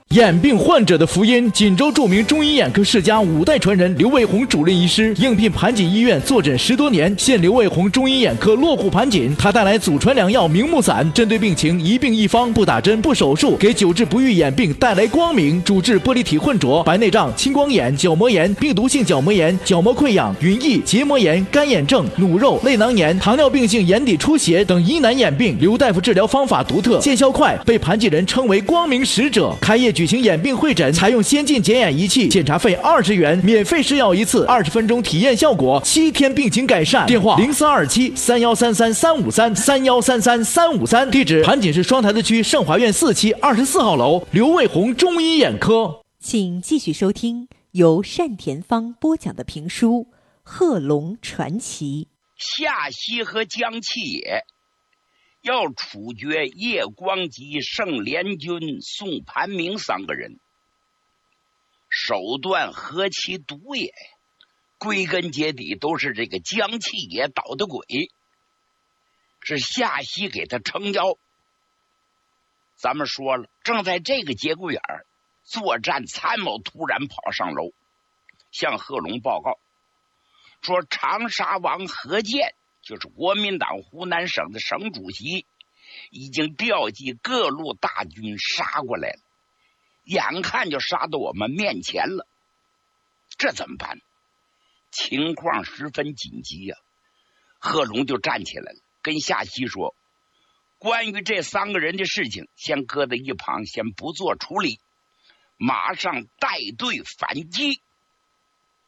眼病患者的福音，锦州著名中医眼科世家5代传人刘卫红主任医师，应聘盘锦医院坐诊10多年，现刘卫红中医眼科落户盘锦。他带来祖传良药明目散，针对病情一病一方，不打针不手术，给久治不愈眼病带来光明。主治玻璃体混浊、白内障、青光眼、角膜炎、病毒性角膜炎、角膜溃疡、云翳、结膜炎、干眼症、努肉、泪囊炎、糖尿病性眼底出血等疑难眼病。刘大夫治疗方法独特，见效快，被盘锦人称为光明使者。开业举行眼病会诊，采用先进检眼仪器，检查费20元，免费试药1次，20分钟体验效果，7天病情改善。电话0327-3133-353-3133-353，地址盘锦市双台子区盛华苑4期24号楼，刘卫红中医眼科。 请继续收听由单田芳播讲的评书《贺龙传奇》。 夏熙和江启野要处决叶光吉、盛连军、宋盘明3个人，手段何其毒也！归根结底都是这个江启野捣的鬼，是夏熙给他撑腰。咱们说了，正在这个节骨眼儿，作战参谋突然跑上楼，向贺龙报告说，长沙王何健，就是国民党湖南省的省主席，已经调集各路大军杀过来了，眼看就杀到我们面前了，这怎么办？情况十分紧急呀！贺龙就站起来了，跟夏熙说，关于这3个人的事情先搁在一旁，先不做处理，马上带队反击。